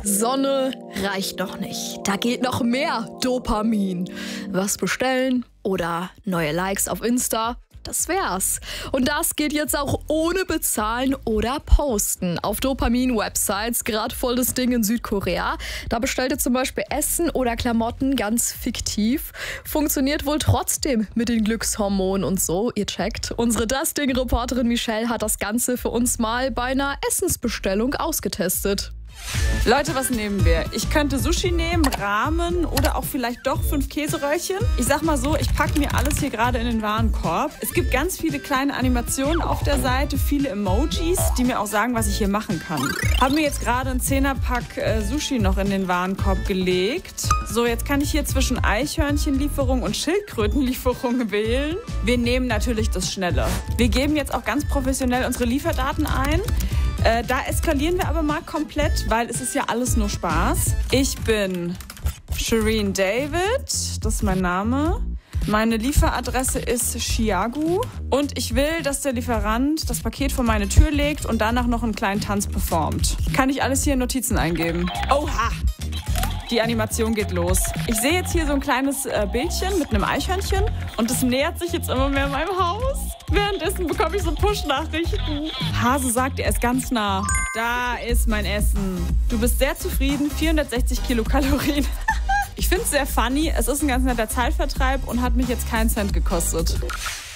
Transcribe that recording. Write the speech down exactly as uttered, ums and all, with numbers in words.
Sonne reicht noch nicht. Da geht noch mehr Dopamin. Was bestellen oder neue Likes auf Insta? Das wär's. Und das geht jetzt auch ohne Bezahlen oder Posten. Auf Dopamin-Websites, gerade voll das Ding in Südkorea. Da bestellt ihr zum Beispiel Essen oder Klamotten ganz fiktiv. Funktioniert wohl trotzdem mit den Glückshormonen und so. Ihr checkt. Unsere Das Ding-Reporterin Michelle hat das Ganze für uns mal bei einer Essensbestellung ausgetestet. Leute, was nehmen wir? Ich könnte Sushi nehmen, Ramen oder auch vielleicht doch fünf Käseröllchen. Ich sag mal so, ich packe mir alles hier gerade in den Warenkorb. Es gibt ganz viele kleine Animationen auf der Seite, viele Emojis, die mir auch sagen, was ich hier machen kann. Habe mir jetzt gerade einen Zehnerpack äh, Sushi noch in den Warenkorb gelegt. So, jetzt kann ich hier zwischen Eichhörnchenlieferung und Schildkrötenlieferung wählen. Wir nehmen natürlich das Schnelle. Wir geben jetzt auch ganz professionell unsere Lieferdaten ein. Äh, da eskalieren wir aber mal komplett, weil es ist ja alles nur Spaß. Ich bin Shireen David, das ist mein Name. Meine Lieferadresse ist Chiagu und ich will, dass der Lieferant das Paket vor meine Tür legt und danach noch einen kleinen Tanz performt. Kann ich alles hier in Notizen eingeben? Oha! Die Animation geht los. Ich sehe jetzt hier so ein kleines äh, Bildchen mit einem Eichhörnchen und es nähert sich jetzt immer mehr meinem Haus. Währenddessen bekomme ich so Push-Nachrichten. Hase sagt, er ist ganz nah. Da ist mein Essen. Du bist sehr zufrieden, vierhundertsechzig Kilokalorien. Ich finde es sehr funny. Es ist ein ganz netter Zeitvertreib und hat mich jetzt keinen Cent gekostet.